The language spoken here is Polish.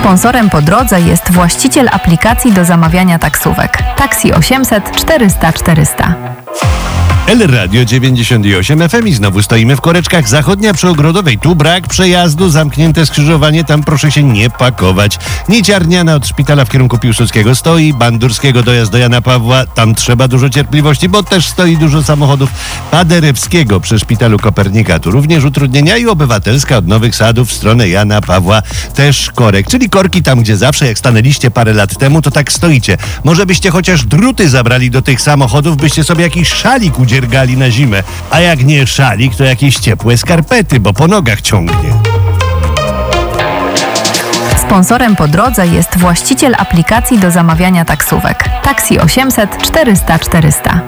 Sponsorem po drodze jest właściciel aplikacji do zamawiania taksówek. Taxi 800 400 400. El Radio 98 FM i znowu stoimy w koreczkach. Zachodnia przy Ogrodowej. Tu brak przejazdu, zamknięte skrzyżowanie, tam proszę się nie pakować. Nieciarniana od szpitala w kierunku Piłsudskiego stoi, Bandurskiego dojazd do Jana Pawła, tam trzeba dużo cierpliwości, bo też stoi dużo samochodów. Paderewskiego przy szpitalu Kopernika, tu również utrudnienia i Obywatelska od Nowych Sadów w stronę Jana Pawła, też korek, czyli korki tam, gdzie zawsze jak stanęliście parę lat temu, to tak stoicie. Może byście chociaż druty zabrali do tych samochodów, byście sobie jakiś szalik udziergali na zimę, a jak nie szalik, to jakieś ciepłe skarpety, bo po nogach ciągnie. Sponsorem po drodze jest właściciel aplikacji do zamawiania taksówek. Taxi 800 400 400.